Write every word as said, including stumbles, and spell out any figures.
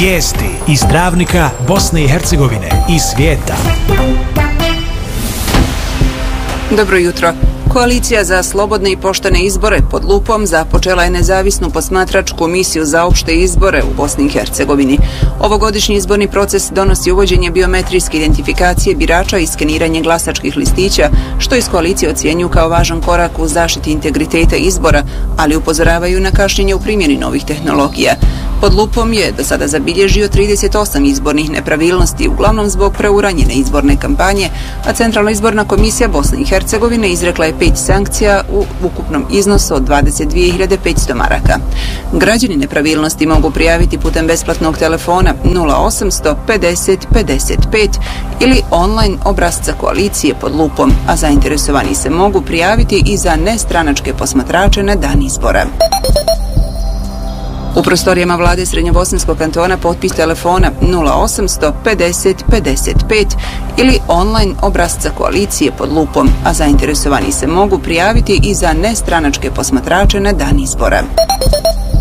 Vijesti iz Travnika, Bosne i Hercegovine i svijeta. Dobro jutro. Koalicija za slobodne i poštene izbore pod lupom započela je nezavisnu posmatračku misiju za opšte izbore u Bosni i Hercegovini. Ovogodišnji izborni proces donosi uvođenje biometrijske identifikacije birača i skeniranje glasačkih listića, što iz koalicije ocjenjuju kao važan korak u zaštiti integriteta izbora, ali upozoravaju na kašnjenje u primjeni novih tehnologija. Pod lupom je do sada zabilježio trideset osam izbornih nepravilnosti, uglavnom zbog preuranjene izborne kampanje, a Centralna izborna komisija Bosne i Hercegovine izrekla je pet sankcija u ukupnom iznosu od dvadeset dvije hiljade petsto maraka. Građani nepravilnosti mogu prijaviti putem besplatnog telefona nula osamsto pedeset pedeset pet ili online obrasca koalicije pod lupom, a zainteresovani se mogu prijaviti i za nestranačke posmatrače na dan izbora. U prostorijama vlade Srednjobosanskog kantona potpis telefona nula osamsto pedeset pedeset pet ili online obrasca koalicije pod lupom, a zainteresovani se mogu prijaviti i za nestranačke posmatrače na dan izbora.